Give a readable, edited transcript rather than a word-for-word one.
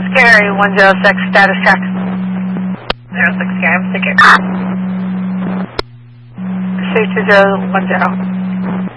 Gary, 106, status check. 06 Gary, I'm thinking. C2010.